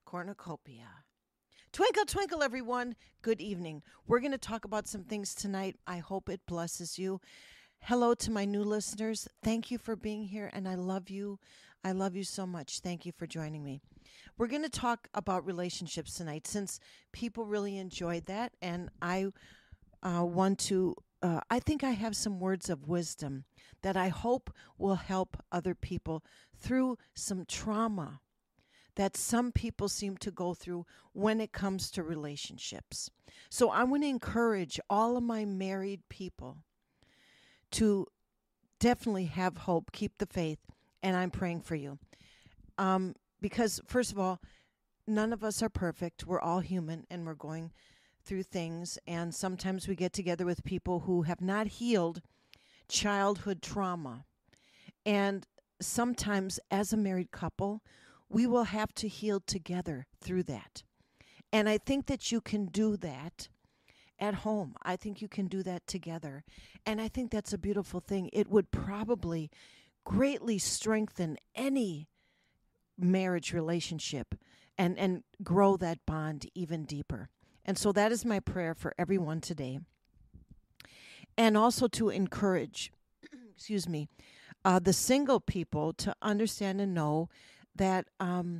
cornucopia. Twinkle, twinkle, everyone. Good evening. We're going to talk about some things tonight. I hope it blesses you. Hello to my new listeners. Thank you for being here, and I love you. I love you so much. Thank you for joining me. We're going to talk about relationships tonight since people really enjoyed that, and I want to. I think I have some words of wisdom that I hope will help other people through some trauma that some people seem to go through when it comes to relationships. So I want to encourage all of my married people to definitely have hope, keep the faith, and I'm praying for you. Because, first of all, none of us are perfect. We're all human, and we're going through things, and sometimes we get together with people who have not healed childhood trauma. And sometimes, as a married couple, we will have to heal together through that. And I think that you can do that at home. I think you can do that together. And I think that's a beautiful thing. It would probably greatly strengthen any marriage relationship and grow that bond even deeper. And so that is my prayer for everyone today. And also to encourage, the single people to understand and know that,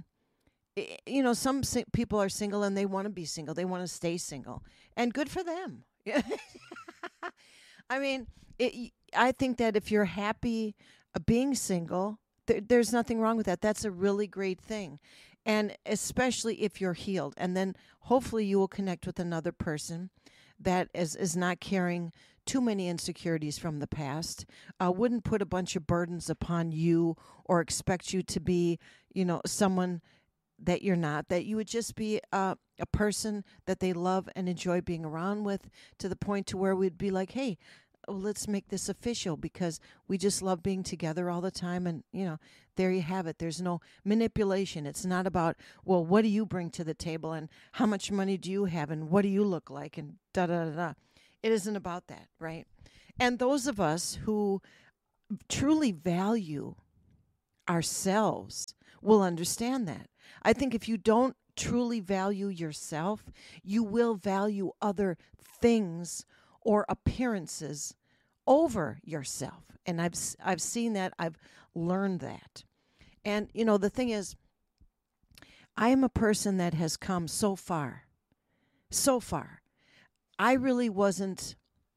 some people are single and they want to be single. They want to stay single. And good for them. I mean, I think that if you're happy being single, there's nothing wrong with that. That's a really great thing. And especially if you're healed. And then hopefully you will connect with another person that is not carrying too many insecurities from the past, wouldn't put a bunch of burdens upon you or expect you to be, someone that you're not, that you would just be a person that they love and enjoy being around with, to the point to where we'd be like, hey, let's make this official because we just love being together all the time. And, there you have it. There's no manipulation. It's not about, well, what do you bring to the table and how much money do you have and what do you look like and da-da-da-da. It isn't about that, right? And those of us who truly value ourselves will understand that. I think if you don't truly value yourself, you will value other things or appearances over yourself. And I've seen that. I've learned that. And, the thing is, I am a person that has come so far. So far. I really wasn't,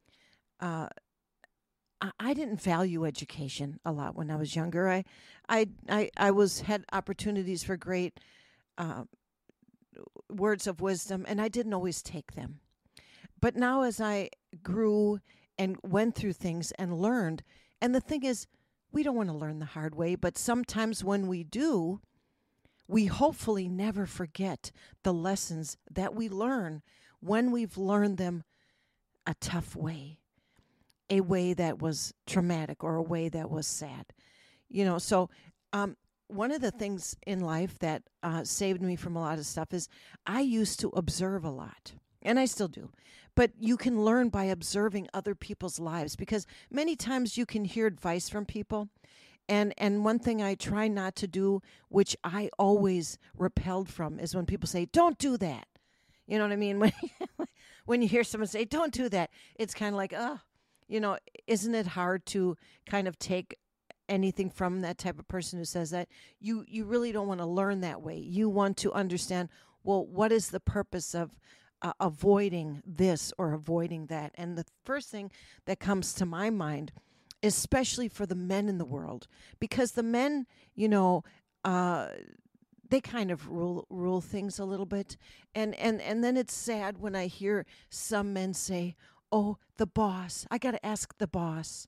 I didn't value education a lot when I was younger. Had opportunities for great words of wisdom, and I didn't always take them. But now as I grew and went through things and learned, and the thing is, we don't want to learn the hard way, but sometimes when we do, we hopefully never forget the lessons that we learn when we've learned them a tough way, a way that was traumatic or a way that was sad. So one of the things in life that saved me from a lot of stuff is I used to observe a lot, and I still do. But you can learn by observing other people's lives, because many times you can hear advice from people. And one thing I try not to do, which I always repelled from, is when people say, don't do that. You know what I mean? When you hear someone say, don't do that, it's kind of like, isn't it hard to kind of take anything from that type of person who says that? You really don't want to learn that way. You want to understand, well, what is the purpose of avoiding this or avoiding that? And the first thing that comes to my mind, especially for the men in the world, because the men, they kind of rule things a little bit. And then it's sad when I hear some men say, oh, the boss, I got to ask the boss.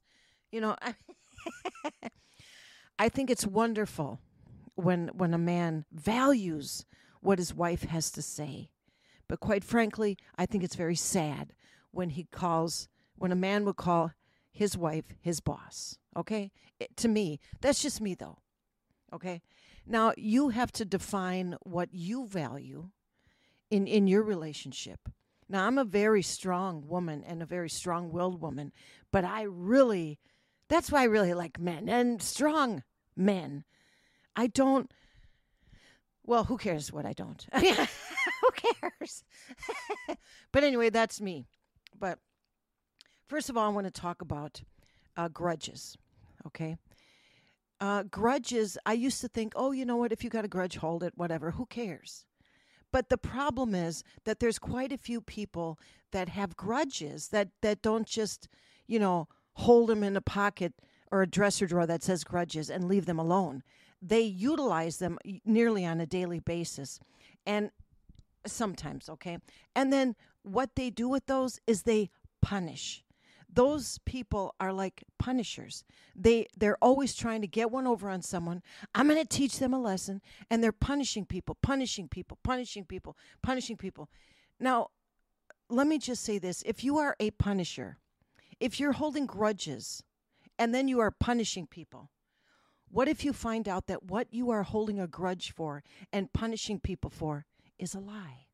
I think it's wonderful when a man values what his wife has to say. But quite frankly, I think it's very sad when a man would call his wife his boss. Okay? To me, that's just me though. Okay? Now, you have to define what you value in your relationship. Now, I'm a very strong woman and a very strong-willed woman, but that's why I really like men and strong men. I don't Well, who cares what I don't? Who cares? But anyway, that's me. But first of all, I want to talk about grudges. Okay. Grudges, I used to think, oh, you know what? If you got a grudge, hold it, whatever. Who cares? But the problem is that there's quite a few people that have grudges that don't just, hold them in a pocket or a dresser drawer that says grudges and leave them alone. They utilize them nearly on a daily basis. And sometimes, okay? And then what they do with those is they punish. Those people are like punishers. They're always trying to get one over on someone. I'm going to teach them a lesson, and they're punishing people, punishing people, punishing people, punishing people. Now, let me just say this. If you are a punisher, if you're holding grudges and then you are punishing people, what if you find out that what you are holding a grudge for and punishing people for is a lie?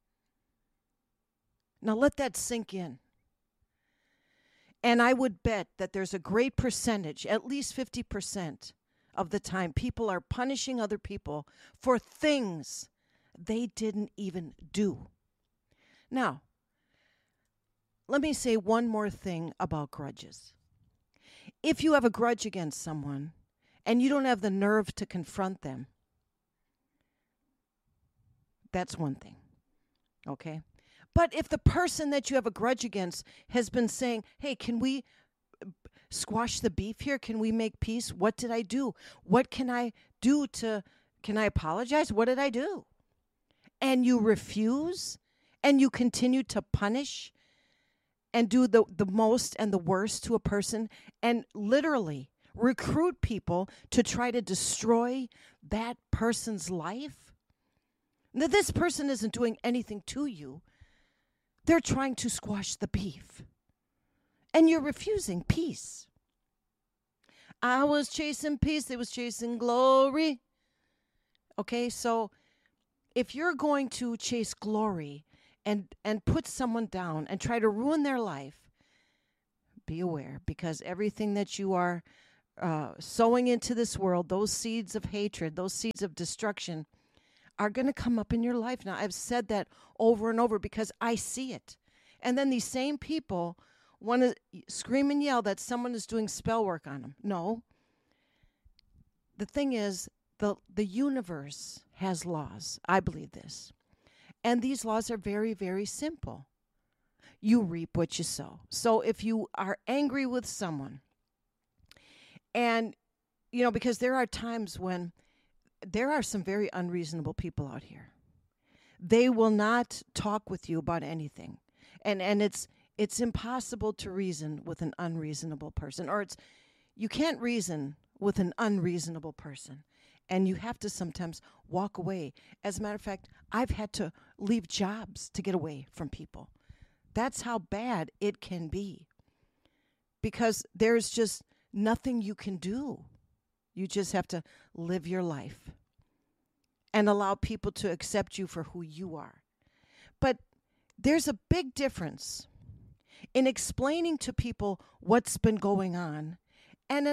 Now let that sink in. And I would bet that there's a great percentage, at least 50% of the time, people are punishing other people for things they didn't even do. Now, let me say one more thing about grudges. If you have a grudge against someone and you don't have the nerve to confront them, that's one thing, okay? But if the person that you have a grudge against has been saying, hey, can we squash the beef here? Can we make peace? What did I do? What can I do can I apologize? What did I do? And you refuse and you continue to punish and do the most and the worst to a person and literally recruit people to try to destroy that person's life. Now, this person isn't doing anything to you. They're trying to squash the beef. And you're refusing peace. I was chasing peace. They was chasing glory. Okay, so if you're going to chase glory and put someone down and try to ruin their life, be aware, because everything that you are sowing into this world, those seeds of hatred, those seeds of destruction, are going to come up in your life. Now, I've said that over and over because I see it. And then these same people want to scream and yell that someone is doing spell work on them. No. The thing is, the universe has laws. I believe this. And these laws are very, very simple. You reap what you sow. So if you are angry with someone, and, because there are times when there are some very unreasonable people out here. They will not talk with you about anything. And it's impossible to reason with an unreasonable person. Or you can't reason with an unreasonable person. And you have to sometimes walk away. As a matter of fact, I've had to leave jobs to get away from people. That's how bad it can be. Because there's just nothing you can do. You just have to live your life and allow people to accept you for who you are. But there's a big difference in explaining to people what's been going on, and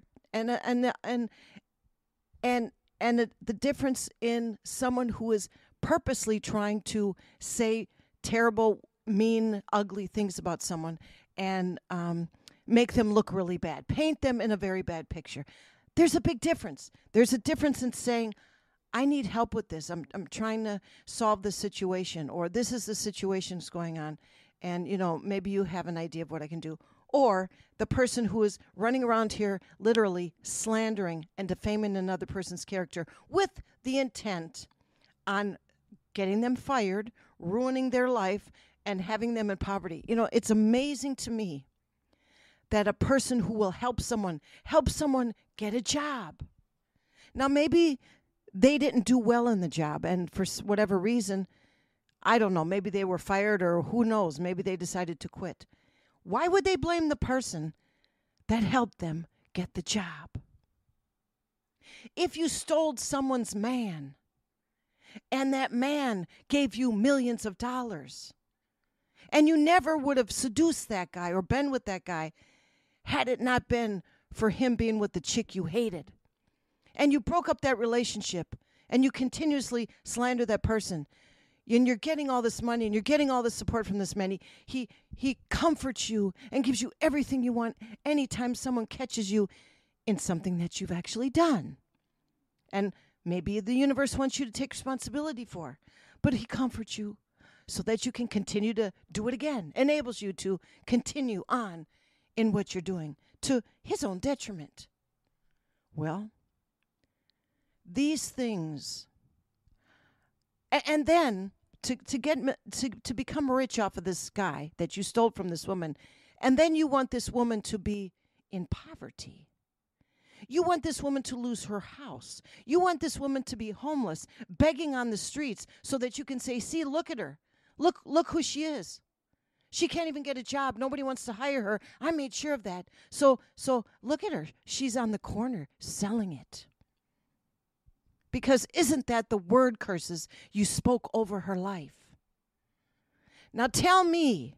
the difference in someone who is purposely trying to say terrible, mean, ugly things about someone and make them look really bad, paint them in a very bad picture. There's a big difference. There's a difference in saying, I need help with this. I'm trying to solve this situation, or this is the situation that's going on, and maybe you have an idea of what I can do. Or the person who is running around here literally slandering and defaming another person's character with the intent on getting them fired, ruining their life, and having them in poverty. It's amazing to me that a person who will help someone get a job. Now, maybe they didn't do well in the job, and for whatever reason, I don't know, maybe they were fired, or who knows, maybe they decided to quit. Why would they blame the person that helped them get the job? If you stole someone's man, and that man gave you millions of dollars, and you never would have seduced that guy or been with that guy had it not been for him being with the chick you hated. And you broke up that relationship and you continuously slander that person, and you're getting all this money and you're getting all this support from this man, he comforts you and gives you everything you want anytime someone catches you in something that you've actually done. And maybe the universe wants you to take responsibility for, but he comforts you so that you can continue to do it again, enables you to continue on in what you're doing to his own detriment. Well, these things, and then to become rich off of this guy that you stole from this woman, and then you want this woman to be in poverty. You want this woman to lose her house. You want this woman to be homeless, begging on the streets, so that you can say, see, look at her. Look who she is. She can't even get a job. Nobody wants to hire her. I made sure of that. So look at her. She's on the corner selling it. Because isn't that the word curses you spoke over her life? Now tell me,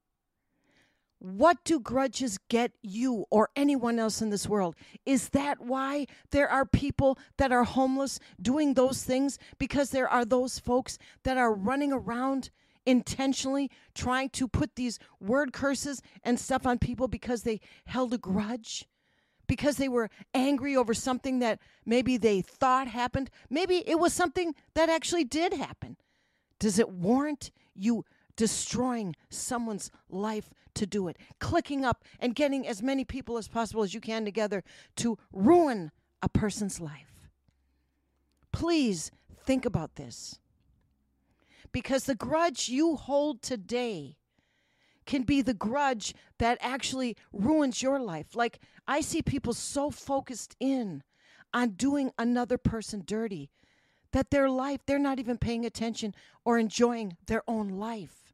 what do grudges get you or anyone else in this world? Is that why there are people that are homeless doing those things? Because there are those folks that are running around intentionally trying to put these word curses and stuff on people because they held a grudge? Because they were angry over something that maybe they thought happened? Maybe it was something that actually did happen. Does it warrant you destroying someone's life to do it? Clicking up and getting as many people as possible as you can together to ruin a person's life? Please think about this. Because the grudge you hold today can be the grudge that actually ruins your life. Like, I see people so focused in on doing another person dirty that their life, they're not even paying attention or enjoying their own life.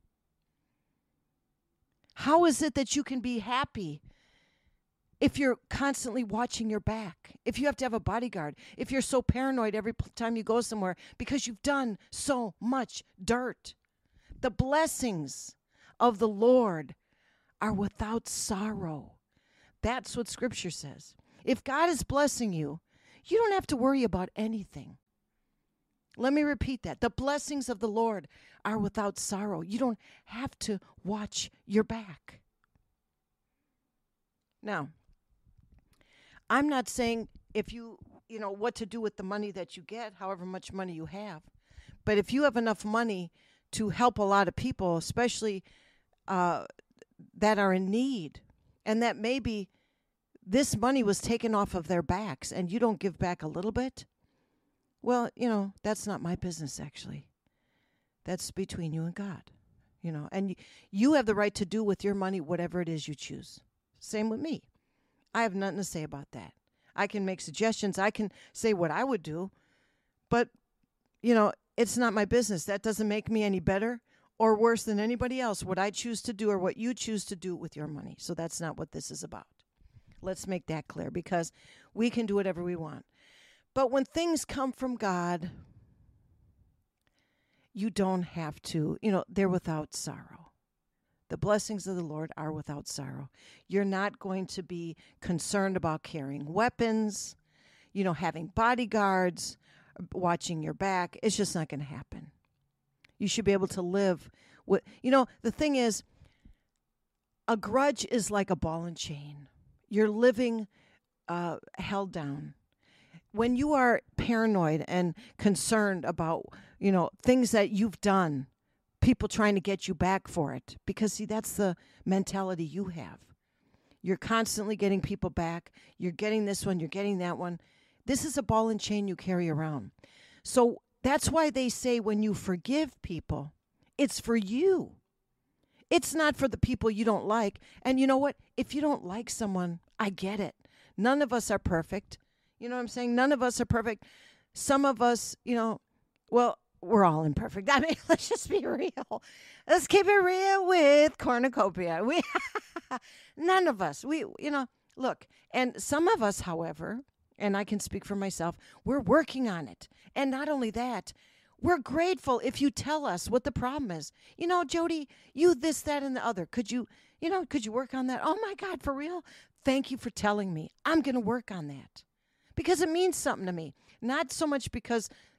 How is it that you can be happy if you're constantly watching your back? If you have to have a bodyguard? If you're so paranoid every time you go somewhere because you've done so much dirt? The blessings of the Lord are without sorrow. That's what Scripture says. If God is blessing you, you don't have to worry about anything. Let me repeat that. The blessings of the Lord are without sorrow. You don't have to watch your back. Now, I'm not saying if you know what to do with the money that you get, however much money you have. But if you have enough money to help a lot of people, especially that are in need, and that maybe this money was taken off of their backs and you don't give back a little bit, well, that's not my business, actually. That's between you and God, and you have the right to do with your money whatever it is you choose. Same with me. I have nothing to say about that. I can make suggestions. I can say what I would do, but, it's not my business. That doesn't make me any better or worse than anybody else, what I choose to do or what you choose to do with your money. So that's not what this is about. Let's make that clear, because we can do whatever we want. But when things come from God, you don't have to, they're without sorrow. The blessings of the Lord are without sorrow. You're not going to be concerned about carrying weapons, having bodyguards, watching your back. It's just not going to happen. You should be able to live with, the thing is, a grudge is like a ball and chain. You're living held down. When you are paranoid and concerned about, things that you've done, people trying to get you back for it, because, see, that's the mentality you have. You're constantly getting people back. You're getting this one. You're getting that one. This is a ball and chain you carry around. So that's why they say when you forgive people, it's for you. It's not for the people you don't like. And you know what? If you don't like someone, I get it. None of us are perfect. You know what I'm saying? None of us are perfect. Some of us, well, we're all imperfect. I mean, let's just be real. Let's keep it real with cornucopia. None of us, look, and some of us, however, and I can speak for myself, we're working on it. And not only that, we're grateful if you tell us what the problem is. Jody, you this, that, and the other. Could you work on that? Oh my God, for real? Thank you for telling me. I'm going to work on that. Because it means something to me. Not so much because,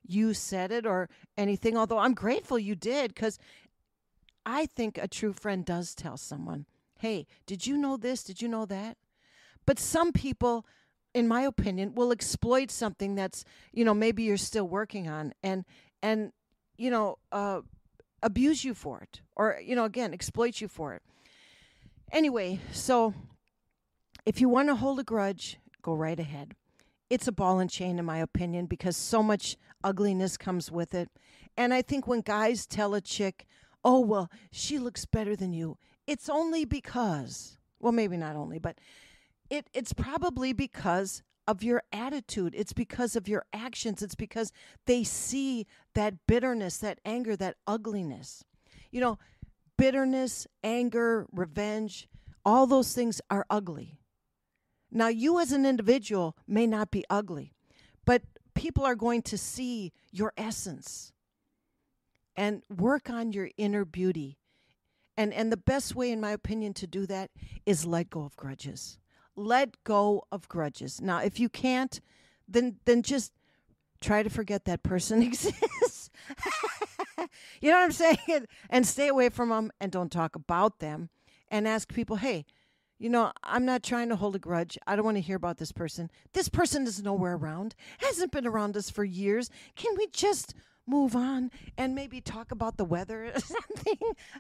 you said it or anything, although I'm grateful you did, because I think a true friend does tell someone, hey, did you know this? Did you know that? But some people, in my opinion, will exploit something that's, maybe you're still working on, and you know, uh, abuse you for it, or, again, exploit you for it. Anyway, so if you want to hold a grudge, go right ahead. It's a ball and chain, in my opinion, because so much ugliness comes with it. And I think when guys tell a chick, oh, well, she looks better than you, it's only because, well, maybe not only, but it's probably because of your attitude. It's because of your actions. It's because they see that bitterness, that anger, that ugliness. You know, bitterness, anger, revenge, all those things are ugly. Now, you as an individual may not be ugly, but people are going to see your essence and work on your inner beauty. And the best way, in my opinion, to do that is let go of grudges. Let go of grudges. Now, if you can't, then just try to forget that person exists. You know what I'm saying? And stay away from them and don't talk about them. And ask people, hey, I'm not trying to hold a grudge. I don't want to hear about this person. This person is nowhere around, hasn't been around us for years. Can we just move on and maybe talk about the weather or something?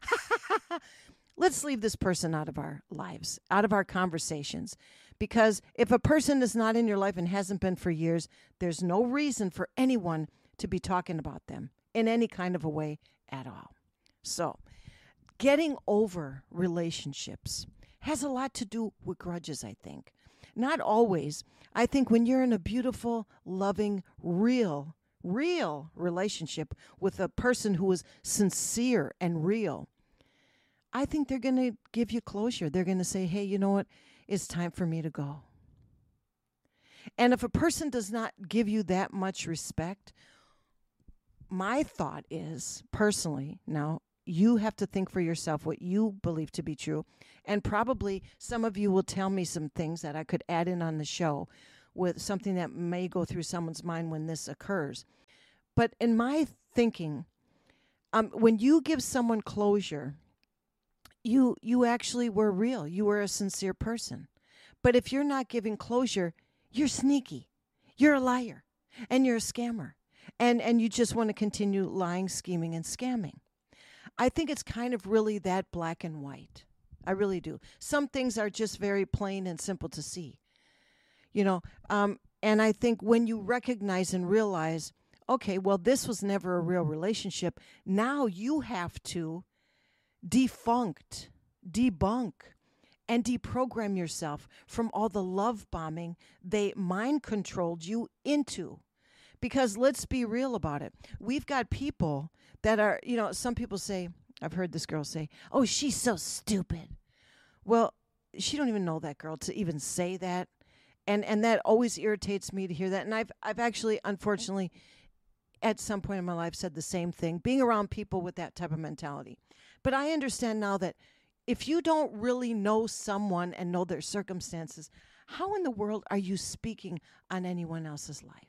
Let's leave this person out of our lives, out of our conversations. Because if a person is not in your life and hasn't been for years, there's no reason for anyone to be talking about them in any kind of a way at all. So, getting over relationships has a lot to do with grudges, I think. Not always. I think when you're in a beautiful, loving, real relationship with a person who is sincere and real, I think they're going to give you closure. They're going to say, hey, you know what? It's time for me to go. And if a person does not give you that much respect, my thought is, personally, now, you have to think for yourself what you believe to be true. And probably some of you will tell me some things that I could add in on the show with something that may go through someone's mind when this occurs. But in my thinking, when you give someone closure, you actually were real. You were a sincere person. But if you're not giving closure, you're sneaky. You're a liar. And you're a scammer. And you just want to continue lying, scheming, and scamming. I think it's kind of really that black and white. I really do. Some things are just very plain and simple to see. And I think when you recognize and realize, okay, well, this was never a real relationship, now you have to debunk, and deprogram yourself from all the love bombing they mind controlled you into. Because let's be real about it. We've got people that are, some people say, I've heard this girl say, oh, she's so stupid. Well, she don't even know that girl to even say that. And that always irritates me to hear that. And I've actually, unfortunately, at some point in my life said the same thing, being around people with that type of mentality. But I understand now that if you don't really know someone and know their circumstances, how in the world are you speaking on anyone else's life?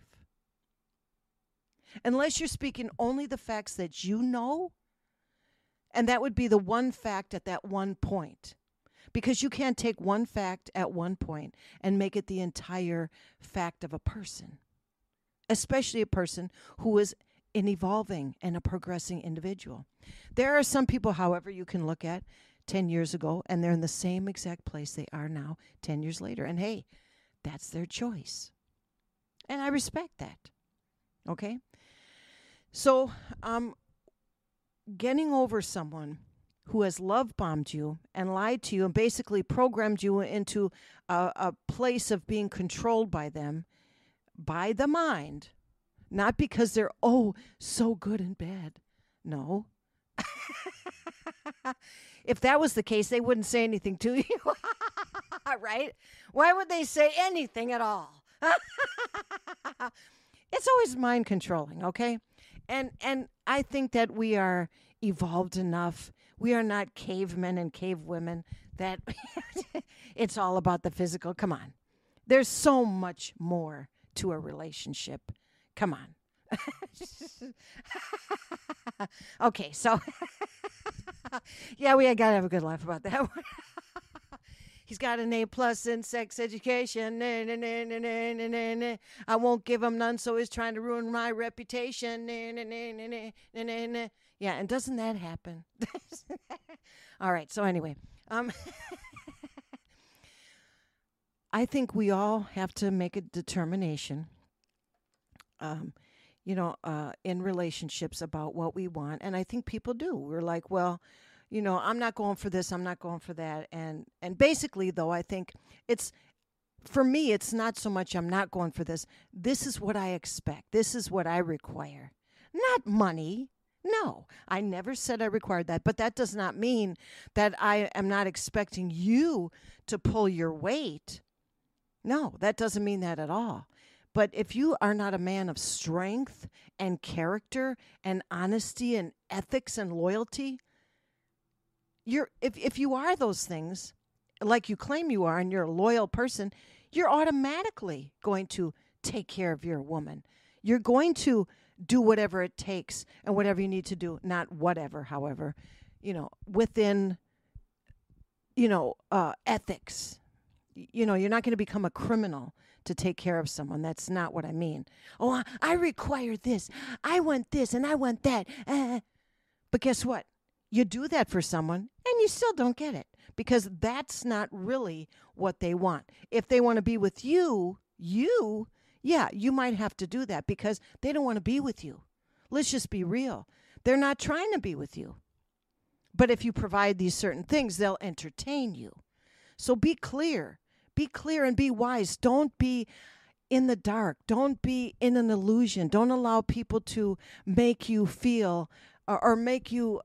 Unless you're speaking only the facts that you know, and that would be the one fact at that one point. Because you can't take one fact at one point and make it the entire fact of a person, especially a person who is an evolving and a progressing individual. There are some people, however, you can look at 10 years ago, and they're in the same exact place they are now 10 years later. And hey, that's their choice. And I respect that. Okay? So, getting over someone who has love bombed you and lied to you and basically programmed you into a place of being controlled by them, by the mind, not because they're, so good and bad. No. If that was the case, they wouldn't say anything to you. Right? Why would they say anything at all? It's always mind controlling, okay? And I think that we are evolved enough. We are not cavemen and cavewomen that it's all about the physical. Come on. There's so much more to a relationship. Come on. Okay, so yeah, we got to have a good laugh about that one. He's got an A plus in sex education. Nah, nah, nah, nah, nah, nah, nah, nah. I won't give him none, so he's trying to ruin my reputation. Nah, nah, nah, nah, nah, nah, nah, nah. Yeah, and doesn't that happen? All right, so anyway, um, I think we all have to make a determination, um, in relationships about what we want. And I think people do. We're like, well, I'm not going for this, I'm not going for that. And basically, though, I think it's for me, it's not so much I'm not going for this. This is what I expect. This is what I require. Not money. No, I never said I required that. But that does not mean that I am not expecting you to pull your weight. No, that doesn't mean that at all. But if you are not a man of strength and character and honesty and ethics and loyalty, if you are those things, like you claim you are, and you're a loyal person, you're automatically going to take care of your woman. You're going to do whatever it takes and whatever you need to do, not whatever, however, within, ethics. You're not going to become a criminal to take care of someone. That's not what I mean. Oh, I require this. I want this and I want that. But guess what? You do that for someone and you still don't get it because that's not really what they want. If they want to be with you, yeah, you might have to do that because they don't want to be with you. Let's just be real. They're not trying to be with you. But if you provide these certain things, they'll entertain you. So be clear. Be clear and be wise. Don't be in the dark. Don't be in an illusion. Don't allow people to make you feel or make you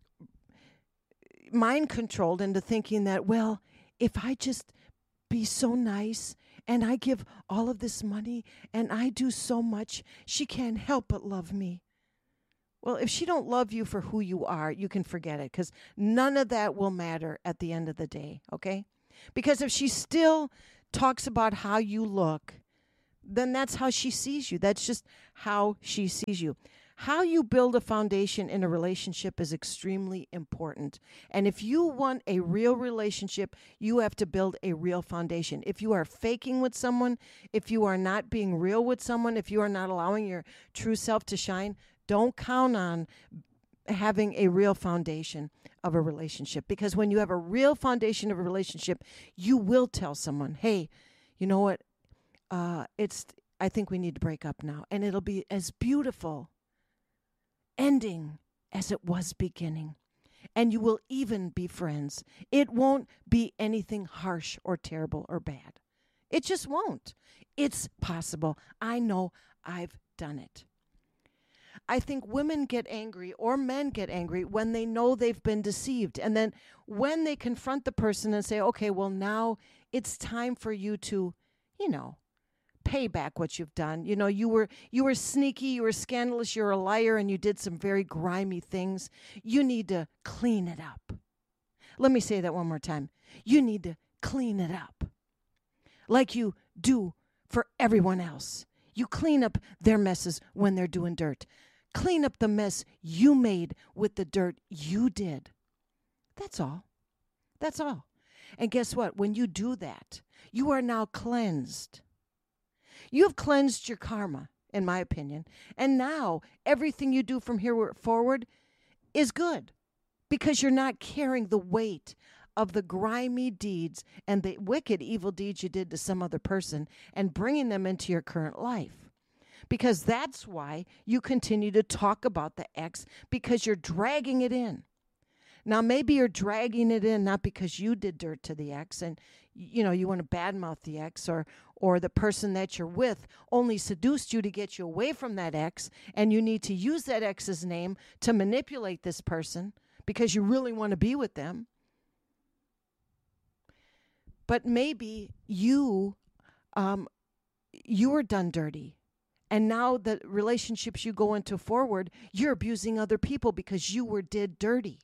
mind controlled into thinking that, well, if I just be so nice and I give all of this money and I do so much, she can't help but love me. Well, if she don't love you for who you are, you can forget it because none of that will matter at the end of the day, okay? Because if she still talks about how you look, then that's how she sees you. That's just how she sees you. How you build a foundation in a relationship is extremely important. And if you want a real relationship, you have to build a real foundation. If you are faking with someone, if you are not being real with someone, if you are not allowing your true self to shine, don't count on having a real foundation of a relationship. Because when you have a real foundation of a relationship, you will tell someone, hey, you know what? I think we need to break up now. And it'll be as beautiful ending as it was beginning. And you will even be friends. It won't be anything harsh or terrible or bad. It just won't. It's possible. I know I've done it. I think women get angry or men get angry when they know they've been deceived. And then when they confront the person and say, okay, well, now it's time for you to, pay back what you've done. You were sneaky, you were scandalous, you're a liar, and you did some very grimy things. You need to clean it up. Let me say that one more time. You need to clean it up like you do for everyone else. You clean up their messes when they're doing dirt. Clean up the mess you made with the dirt you did. That's all. That's all. And guess what? When you do that, you are now cleansed. You have cleansed your karma, in my opinion. And now everything you do from here forward is good because you're not carrying the weight of the grimy deeds and the wicked, evil deeds you did to some other person and bringing them into your current life. Because that's why you continue to talk about the ex, because you're dragging it in. Now, maybe you're dragging it in not because you did dirt to the ex and, you want to badmouth the ex or the person that you're with only seduced you to get you away from that ex and you need to use that ex's name to manipulate this person because you really want to be with them. But maybe you were done dirty. And now the relationships you go into forward, you're abusing other people because you did dirty.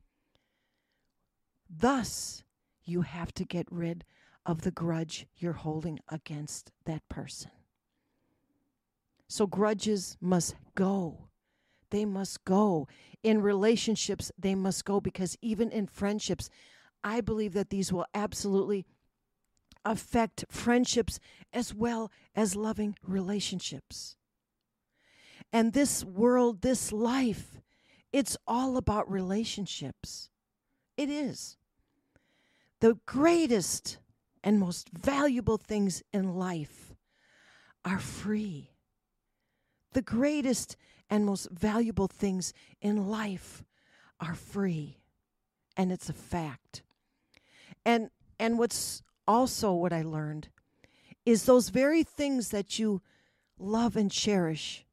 Thus, you have to get rid of the grudge you're holding against that person. So grudges must go. They must go. In relationships, they must go, because even in friendships, I believe that these will absolutely affect friendships as well as loving relationships. And this world, this life, it's all about relationships. It is. The greatest and most valuable things in life are free. The greatest and most valuable things in life are free. And it's a fact. And what's also what I learned is those very things that you love and cherish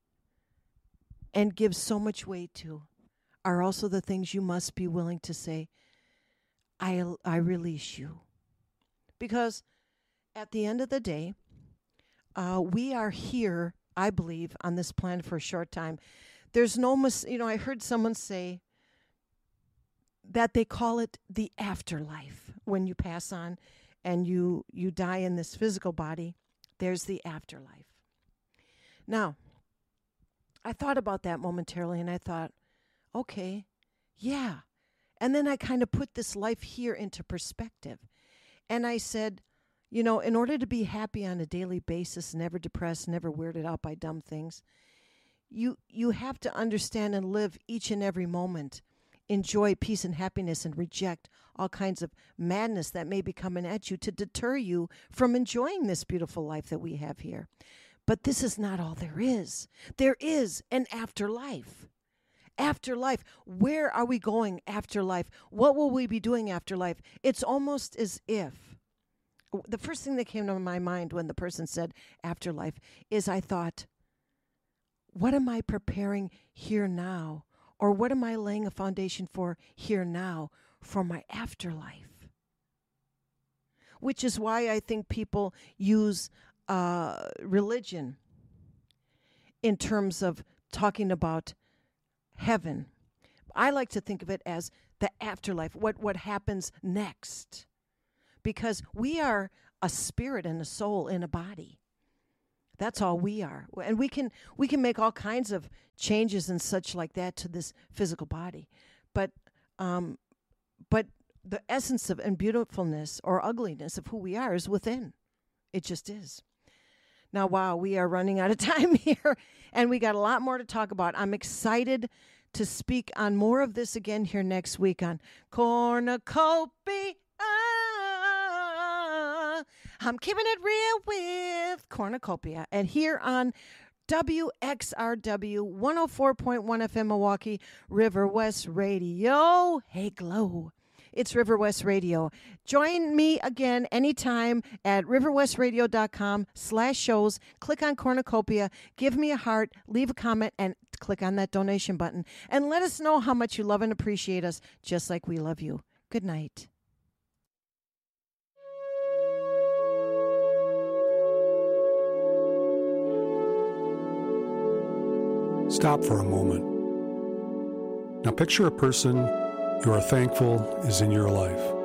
and give so much weight to are also the things you must be willing to say, I release you. Because at the end of the day, we are here, I believe, on this planet for a short time. There's no, I heard someone say that they call it the afterlife. When you pass on and you die in this physical body, there's the afterlife. Now, I thought about that momentarily, and I thought, okay, yeah. And then I kind of put this life here into perspective. And I said, in order to be happy on a daily basis, never depressed, never weirded out by dumb things, you have to understand and live each and every moment. Enjoy peace and happiness and reject all kinds of madness that may be coming at you to deter you from enjoying this beautiful life that we have here. But this is not all there is. There is an afterlife. Afterlife. Where are we going after life? What will we be doing after life? It's almost as if, the first thing that came to my mind when the person said afterlife is I thought, what am I preparing here now? Or what am I laying a foundation for here now for my afterlife? Which is why I think people use religion in terms of talking about heaven. I like to think of it as the afterlife, what happens next. Because we are a spirit and a soul in a body. That's all we are. And we can make all kinds of changes and such like that to this physical body. But the essence of and beautifulness or ugliness of who we are is within. It just is. Now, wow, we are running out of time here, and we got a lot more to talk about. I'm excited to speak on more of this again here next week on Cornucopia. I'm keeping it real with Cornucopia. And here on WXRW 104.1 FM Milwaukee, River West Radio. Hey, Glow. It's River West Radio. Join me again anytime at riverwestradio.com/shows. Click on Cornucopia, give me a heart, leave a comment, and click on that donation button. And let us know how much you love and appreciate us, just like we love you. Good night. Stop for a moment. Now picture a person you are thankful is in your life.